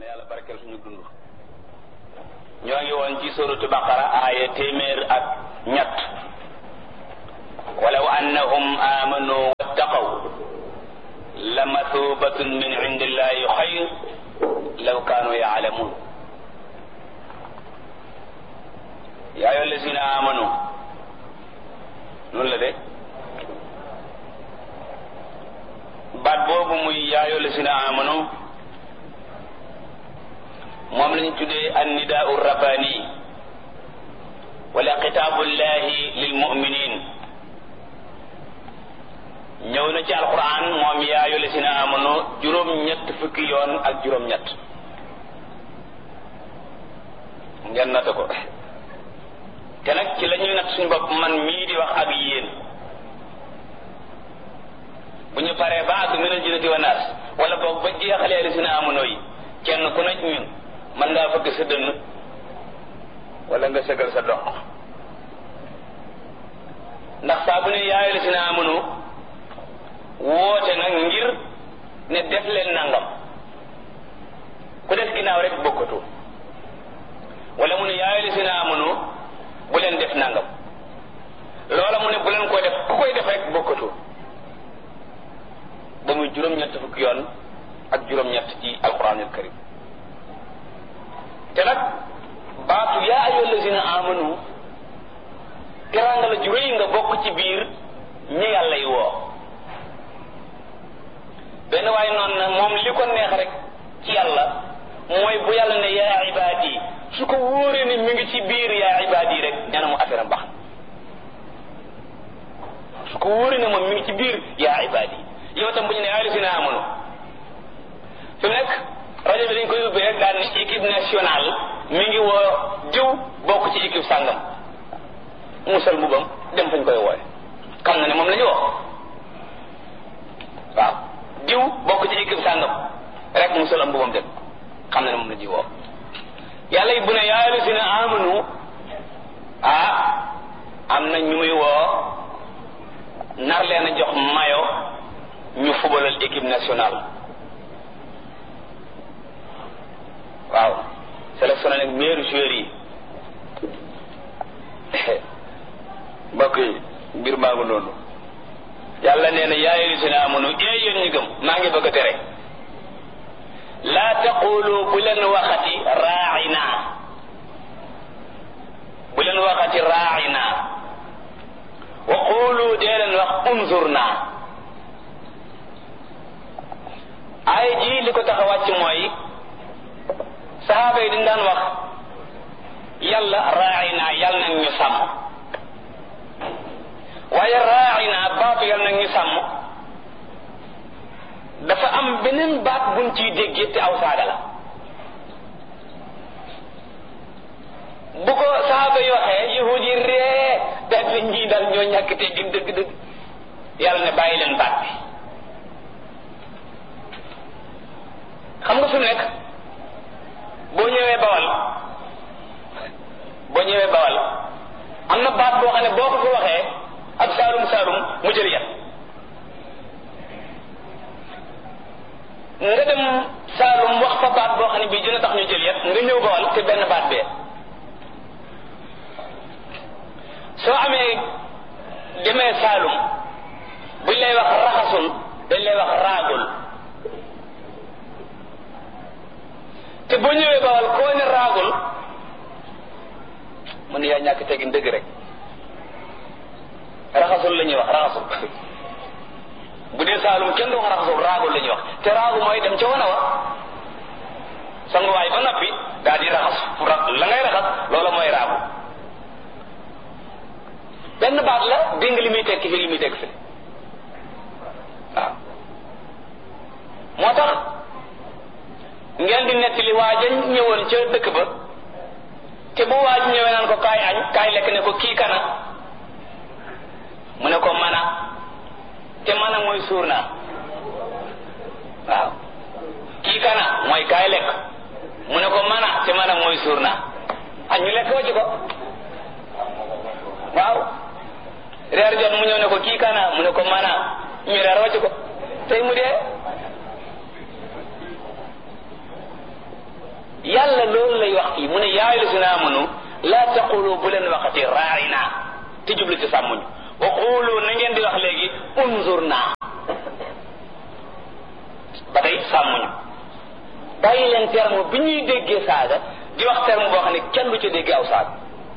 yàlla barkeel suñu dund. ñoo ngi woon ci suratu baqara aaya téeméer ak ñett. walaw annahum amanu wattaqaw la mathubatun min indillahi xayr law kaanu yaalamun. yaa ayyuha allazina amanu noonu la de baat boobu muy yaa ayyuha allazina amanu moom lañu tuddee annidaau rabbani wala xitaabullahi lil muminin. ñëw na ci alquran moom yaa ayyuha allazina amanu juróom-ñett fukki yoon ak juróom-ñett. ngeen nata ko te nag ci la ñuy nat suñu bopp man mii di wax ak yéen bu ñu paree ba ak minal jinnati wan naas wala boog ba jeexalee allazina amanu yi kenn ku nekk ñun mën ngaa fëgg sa dënn wala nga sëgal sa dox ndax saa bu ne yaa ayyuha allazina amanu woote nag ngir ne def leen nangam ku def ginnaaw rek bokkatu wala mu ne yaa ayyuha allazina amanu bu leen def nangam loola mu ne bu leen koy def ku koy def rek bokkatu ba muy juróom-ñett fukki yoon ak juróom-ñett ci alquranul karim. te nag baatu yaa ayyuha allazina amanu teraanga la ju rëy nga bokk ci biir ñi yàlla yi woo. benn waaye noonu na moom li ko neex rek ci yàlla mooy bu yàlla ne yaa ibaadi su ko wóoree ne mi ngi ci biir yaa ibaadi rek nee na mu affaire am baax su ko wóoree ne moom mi ngi ci biir yaa ibaadi. yow tam bu ñu ne yaa ayyuha allazina amanu fi mu nekk rajo bi dañ koy ubbi rek daal ni équipe nationale mi ngi woo diw bokk ci équipe sàngam musal mbubam dem fañ koy wooye xam na ne moom la ñu woo waaw diw bokk ci équipe sàngam rek musal mbubam dem xam na ne moom la ñuy woo. yàlla it bu ne yaa ayyuha allazina amanu am na ñu muy woo nar leen a jox mayo ñu fubalal équipe nationale. waaw sélectionné nag meilleur joueur yi mbokk yi mbir maa ngi noonu. yàlla nee na yaa ayyuha allazina amanu yéen ñi gëm maa ngi bëgg a tere laa taqulu bu leen waxati raa'ina bu leen waxati raa'ina wa qulu dee leen wax unzurna. ay ji li ko tax a wàcc mooy sahaaba yi dañ daan wax yàlla raa'ina yàlla nag ñu sàmm waaye raa'ina baatu yàlla nag ñu sàmm dafa am beneen baat buñ ciy déggee te aw saaga la. bu ko sahaaba yi waxee yahud yi ree daal di ñii daal ñoo ñàkk teggin dëgg-dëgg yàlla ne bàyyi leen baat bi. xam nga fi mu nekk boo ñëwee bawal am na baat boo xam ne boo ko fi waxee ab saalum mu jël yat nga dem saalum wax fa baat boo xam ne bii dina tax ñu jël yat nga ñëw bawal te benn baat bee soo amee demee saalum buñ lay wax raxasul dañ lay wax raagul te boo ñëwee bawal koo ne raagul man yaa ñàkk teggin dëgg rek. raxasul la ñuy wax raxasul bu dee saalum kenn du wax raxasul raagul la ñuy wax te raagu mooy dem ca wana wa sanguwaay ba noppi daal di raxas la ngay raxas loola mooy raagu. benn baat la dégg nga li muy tekki fi li muy tekki fi waaw moo tax ngeen di nettali waaja ñëwoon ca dëkk ba te bu waaj ñëwee naan ko kaay añ kaay lekk ne ko kii kana mu ne ko mana te mana mooy suur naa waaw kii kana mooy kaay lekk mu ne ko mana te mana mooy suur naa añ ñu lekk wacc ko waaw reer jot mu ñëw ne ko kii kana mu ne ko mana ñu reer wacc ko tey mu dee koy wax fii mu ne yaa ayyuhallazina amanu la taqulu bu leen waxati raa'ina te jublu ci sàmmuñu wa qulu na ngeen di wax léegi unzurna ba tey sàmmuñu bàyyi leen terme bi ñuy déggee saaga di wax terme boo xam ne kenn du ca déggee aw saaga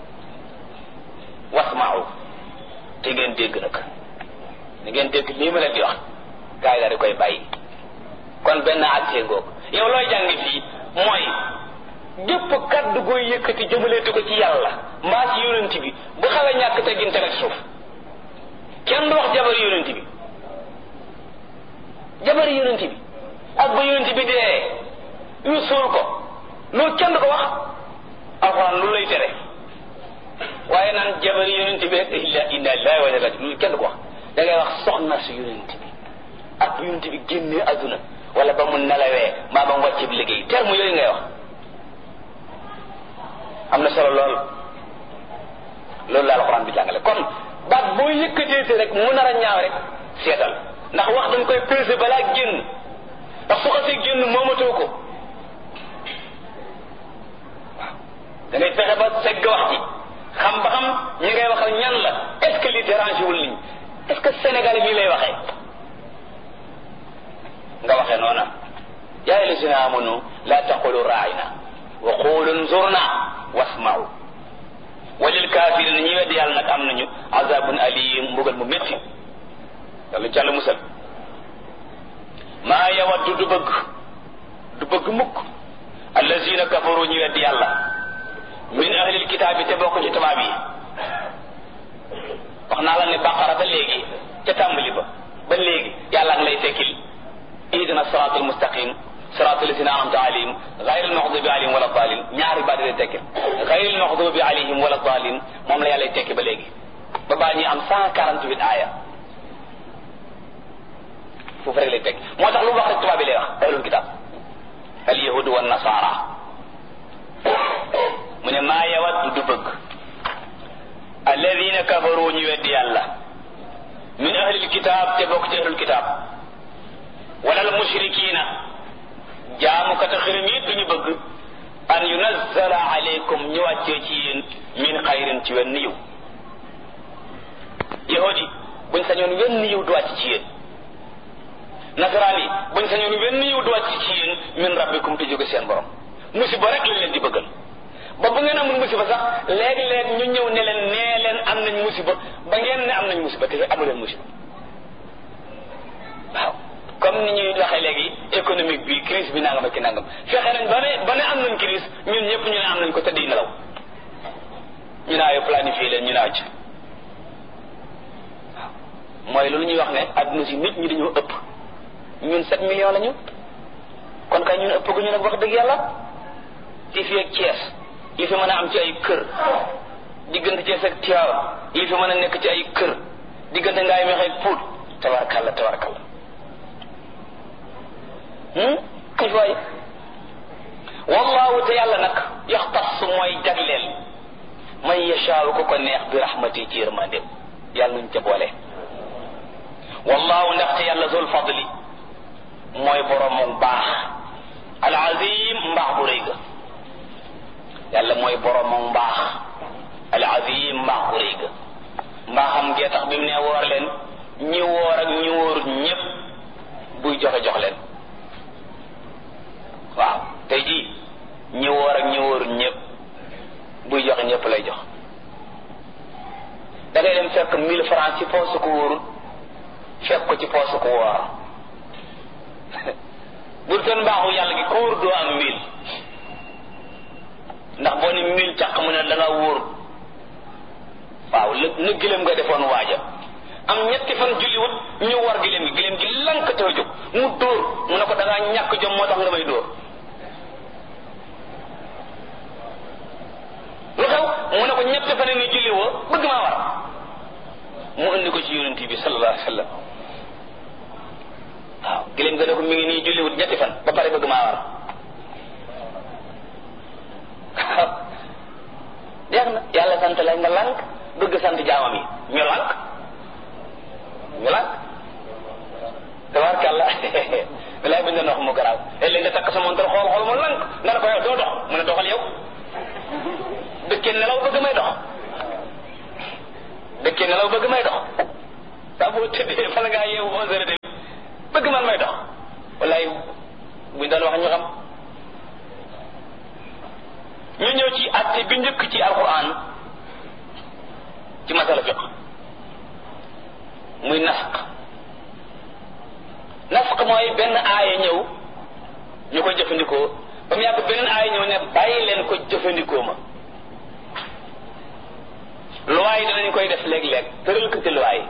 wasma'u te ngeen dégg nag ni ngeen dégg lii ma leen di wax gaa yi daal di koy bàyyi kon benn àttee ngoog yow looy jàngi fii mooy gépp kaddu gooy yëkkati jëmaleetu ko ci yàlla mbaa ci yonent bi bu xawee ñàkk teggin teg ak suuf kenn du wax jabar yonent bi ak ba yonent bi dee ñu suul ko loolu kenn du ko wax alxuraan lu lay tere waaye naan jabar yonent bi rek inna lillahi wa inna ilayhi raji'un kenn du ko wax da ngay wax soxna su yonent bi ak bu yonent bi génnee adduna wala ba mu nelawee maa ba mu wàcc bi liggéey terme yooyu ngay wax am na solo lool loolu la alxuraan bi jàngale kon baat boo yëkkateete rek mu nar a ñaaw rek seetal ndax wax dañ koy peser balaa génn ndax su xasee génn moomatoo ko waaw da ngay fexe ba segg wax ci xam ba xam ñi ngay waxal ñan la est-ce que li dérange wul nit est-ce que Sénégal bii lay waxee nga waxee noona yaa ayyuhallazina amanu la taqulu ra'ina wa qulu unzurna wasma'u walil kaafiriina ñi weddi yàlla nag am nañu azabun alim mbugal mu métti yàlla jàll musal maa yawaddu du bëgg mukk allazina kafaru ñi weddi yàlla min ahlil kitaabi te bokk ci tubaab yi wax naa la ne baqara ba léegi ca tàmbali ba léegi yàlla ngi lay tekkil ihdina siraatal mustaqim siraatal lazina an'amta alayhim ghayril maghdubi alayhim wala daalin ñaari baat lay tekkil ghayril maghdubi alayhim wala daalin moom la yàlla tekki ba léegi ba baa ñuy am 148 aaya foofu rek lay tekki moo tax lu wax rek tubaab bi lay wax ahlul kitaab al yahudu wan nasaara mu ne maa yawaddu du bëgg alladina kafaru ñu weddi yàlla min ahlil kitaab te bokk ci ahlul kitaab wala al mushrikiina jaamukata xirim yi duñu bëgg an yunazzala alaykum ñu wàccee ci yéen min xayrin ci wenn yiw yahudi buñ sañoon wenn yiw du wàcc ci yéen nasaraan yi buñ sañoon wenn yiw du wàcc ci yéen min rabbikum te jóge seen borom musiba rek lañ leen di bëggal ba bu ngeen amul musiba sax léeg-léeg ñu ñëw ne leen nee leen am nañ musiba ba ngeen ne am nañ musiba te amu leen musiba waaw comme ni ñuy waxee léegi économique bi crise bi nangam ak ki nangam fexe nañ ba ne am nañ crise ñun ñëpp ñu ne am nañ ko tëdd nelaw ñu naa yo planifié leen ñu naa ci waaw mooy loolu ñuy wax ne adduna si nit ñi dañoo ëpp ñun 7 millions lañu kon kay ñun ëpp gu ñu nag wax dëgg yàlla ci fii ak Thiès li fi mën a am ci ay kër diggante Thiès ak Tivaouane li fi mën a nekk ci ay kër diggante Ngaye Mekhe ak Pout tabarakalla kay waay wallahu te yàlla nag yaxtas mooy jagleel man yashaaw ko neex bi rahmati ci yërmandeem yàlla nuñ ca boole wallahu ndaxte yàlla zul fadli mooy borom mu baax al azim mbaax bu rëy ga yàlla mooy borom mu mbaax al azim mbaax bu rëy ga mbaaxam gee tax bi mu ne woor leen ñi woor ak ñi wóorut ñëpp buy joxe jox leen waaw tey jii ñi woor ak ñi wóorut ñëpp buy joxe ñëpp lay jox da ngay dem fekk 1000 francs ci poosu ko wóorut fekk ko ci poosu ko woor bu doon mbaaxu yàlla gi ko wóor doo am 1000 ndax boo ni 1000 càq mu ne da nga wóor waaw na gëlëm nga defoon waaja am ñetti fan julliwut ñu war gëlëm gi lank te jóg mu dóor mu ne ko da ngaa ñàkk jom moo tax nga may dóor lu xew mu ne ko ñetti fan ni julli woo bëgg maa war mu indi ko ci yonent bi sallallahu alayhi wa sallam waaw gëlëm nga ne ko mi ngi nii julliwut ñetti fan ba pare bëgg maa war jeex na yàlla sant la nga lànk bëgg sant jaamam yi ñu lànk tabarkàlla bilaay buñ doon wax mu garaaw léeg-léeg nga takk sa montar xool mu lànk nga ne ko yow doo dox mu ne doxal yow boo tëddee fa la ngaa yeewu 11 heures bëgg man may dox wallaay buñ dal wax ñu xam. ñu ñëw ci àtte bi njëkk ci alquran ci masala fiq muy nasq mooy benn aaya ñëw ñu koy jëfandikoo ba mu yàgg beneen aaya ñëw ne bàyyi leen ko jëfandikoo ma luwaay danañ koy def léeg-léeg tëral ko ci luwaay